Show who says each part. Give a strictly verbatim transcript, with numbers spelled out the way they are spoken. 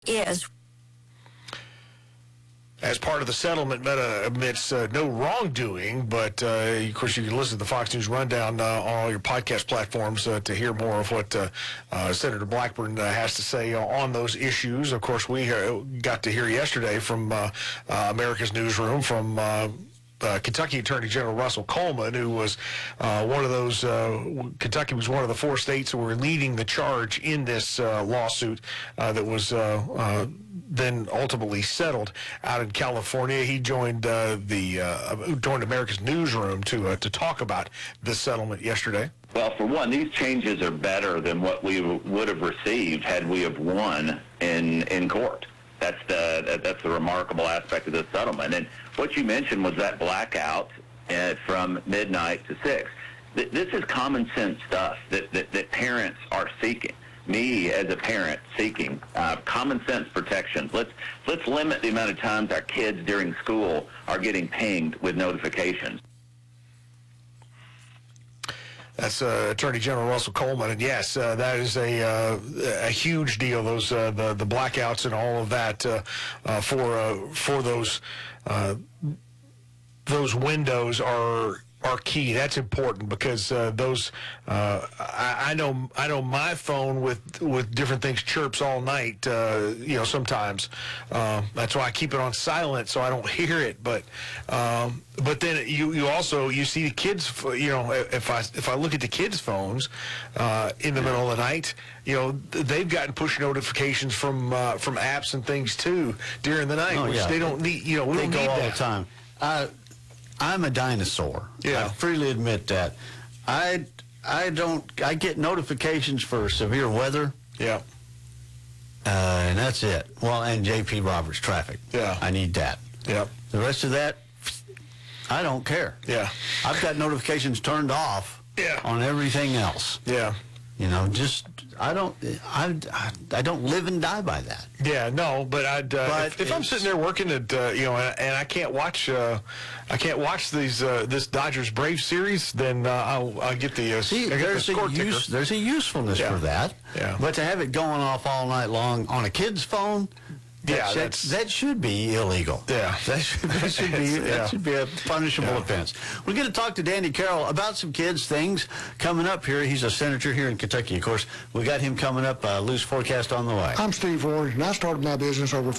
Speaker 1: is.
Speaker 2: As part of the settlement, Meta admits uh, no wrongdoing, but uh, of course you can listen to the Fox News Rundown uh, on all your podcast platforms uh, to hear more of what uh, uh, Senator Blackburn uh, has to say uh, on those issues. Of course, we uh, got to hear yesterday from uh, uh, America's Newsroom from uh, Uh, Kentucky Attorney General Russell Coleman, who was uh, one of those, uh, Kentucky was one of the four states who were leading the charge in this uh, lawsuit uh, that was uh, uh, then ultimately settled out in California. He joined uh, the uh, joined America's Newsroom to uh, to talk about this settlement yesterday.
Speaker 3: Well, for one, these changes are better than what we w- would have received had we have won in in court. That's the that's the remarkable aspect of this settlement. And what you mentioned was that blackout uh, from midnight to six. Th- this is common sense stuff that, that, that parents are seeking. Me as a parent seeking uh, common sense protections. Let's let's limit the amount of times our kids during school are getting pinged with notifications.
Speaker 2: That's uh, Attorney General Russell Coleman, and yes, uh, that is a uh, a huge deal. Those uh, the the blackouts and all of that uh, uh, for uh, for those uh, those windows are are key. That's important because uh, those uh, I, I know I know my phone with with different things chirps all night. Uh, you know, sometimes uh, that's why I keep it on silent so I don't hear it. But um, but then you you also you see the kids. You know, if I if I look at the kids' phones uh, in the middle of the night, you know they've gotten push notifications from uh, from apps and things too during the night,
Speaker 4: oh,
Speaker 2: which
Speaker 4: yeah.
Speaker 2: they don't need. You know, we
Speaker 4: they
Speaker 2: don't
Speaker 4: go
Speaker 2: need
Speaker 4: all
Speaker 2: that.
Speaker 4: the time. Uh, I'm a dinosaur.
Speaker 2: Yeah.
Speaker 4: I freely admit that. I I don't. I get notifications for severe weather.
Speaker 2: Yeah.
Speaker 4: Uh, and that's it. Well, and J P Roberts traffic.
Speaker 2: Yeah.
Speaker 4: I need that.
Speaker 2: Yeah.
Speaker 4: The rest of that, I don't care.
Speaker 2: Yeah.
Speaker 4: I've got notifications turned off.
Speaker 2: Yeah.
Speaker 4: On everything else.
Speaker 2: Yeah.
Speaker 4: You know, just I don't. I, I, I don't live and die by that.
Speaker 2: Yeah, no, but I'd uh,
Speaker 4: But
Speaker 2: if, if I'm
Speaker 4: it's-
Speaker 2: sitting there working at uh, you know, and, and I can't watch uh, I can't watch these uh, this Dodgers Braves series, then uh, I'll I'll get the uh,
Speaker 4: See,
Speaker 2: I get the
Speaker 4: there's a,
Speaker 2: score
Speaker 4: use,
Speaker 2: ticker.
Speaker 4: there's a usefulness
Speaker 2: Yeah.
Speaker 4: for that.
Speaker 2: Yeah.
Speaker 4: But to have it going off all night long on a kid's phone, that,
Speaker 2: Yeah,
Speaker 4: that,
Speaker 2: that's-
Speaker 4: that should be illegal.
Speaker 2: Yeah.
Speaker 4: That should, that should be
Speaker 2: It's- yeah.
Speaker 4: that should be a punishable
Speaker 2: Yeah.
Speaker 4: offense. We're going to talk to Danny Carroll about some kids things coming up here. He's a senator here in Kentucky. Of course, we got him coming up. Uh, loose forecast on the way.
Speaker 5: I'm Steve Ford, and I started my business over